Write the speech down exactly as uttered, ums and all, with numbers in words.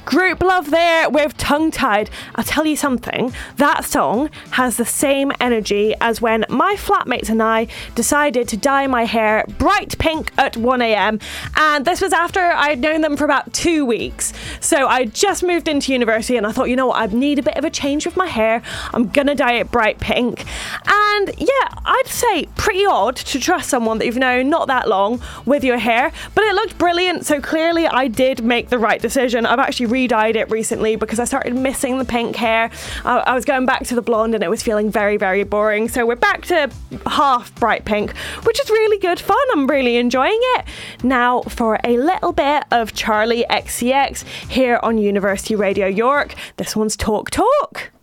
Group Love there with Tongue Tied. I'll tell you something, that song has the same energy as when my flatmates and I decided to dye my hair bright pink at one a.m. and this was after I'd known them for about two weeks. So I just moved into university and I thought, you know what, I need a bit of a change with my hair. I'm gonna dye it bright pink. And yeah, I'd say pretty odd to trust someone that you've known not that long with your hair, but it looked brilliant, so clearly I did make the right decision. I've actually re-dyed it recently because I started missing the pink hair. I, I was going back to the blonde and it was feeling very, very boring. So we're back to half bright pink, which is really good fun. I'm really enjoying it. Now for a little bit of Charlie X C X here on University Radio York. This one's Talk Talk.